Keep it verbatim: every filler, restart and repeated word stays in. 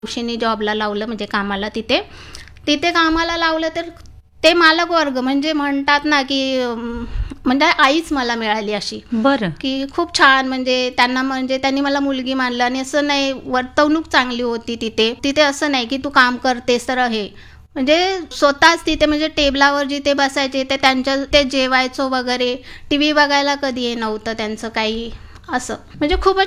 उशीने जॉबला लावलं म्हणजे कामाला तिथे तिथे कामाला लावलं तर ते मालक वर्ग म्हणजे म्हणतात ना की म्हणजे आईच मला मिळाली अशी. बरं. की खूप छान म्हणजे त्यांना म्हणजे त्यांनी मला मुलगी मानलं आणि असं नाही वर्तवणूक चांगली होती तिथे तिथे असं नाही की तू काम करतेस तर हे म्हणजे स्वतःच तिथे म्हणजे टेबलावर जिथे बसायचे ते त्यांच्या ते जेवायचो वगैरे टी व्ही बघायला कधी हे नव्हतं त्यांचं काही असं म्हणजे खूपच